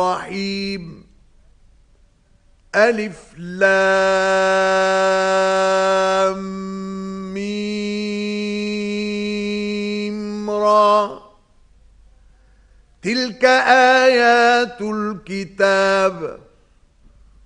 الرحيم ألف لام ميم را تلك آيات الكتاب